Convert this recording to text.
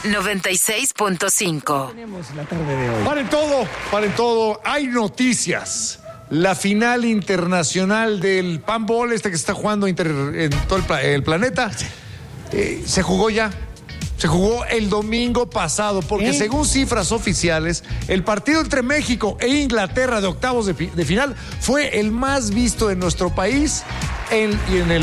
96.5. Tenemos la tarde de hoy. Paren todo. Hay noticias. La final internacional del Panball, que se está jugando en todo el planeta, se jugó ya. Se jugó el domingo pasado, porque según cifras oficiales, el partido entre México e Inglaterra de octavos de final fue el más visto en nuestro país y en el